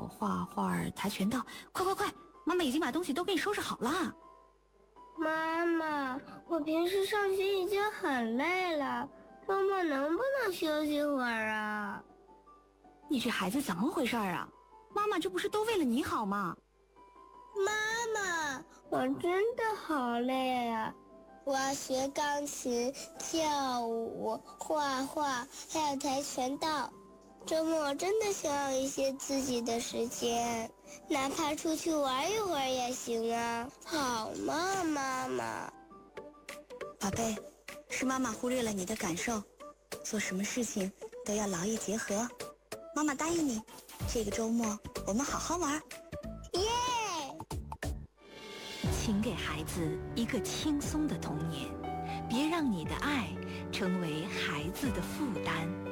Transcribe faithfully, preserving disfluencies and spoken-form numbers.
球、画画、跆拳道。快快快，妈妈已经把东西都给你收拾好了。 妈妈，我平时上学已经很累了，周末能不能休息会儿啊？ 你这孩子怎么回事啊？妈妈这不是都为了你好吗？ 妈妈，我真的好累啊！我要学钢琴、跳舞、画画，还有跆拳道。周末真的想要一些自己的时间，哪怕出去玩一会儿也行啊，好吗，妈妈？ 宝贝，是妈妈忽略了你的感受，做什么事情都要劳逸结合。妈妈答应你，这个周末我们好好玩。 耶！ 请给孩子一个轻松的童年，别让你的爱成为孩子的负担。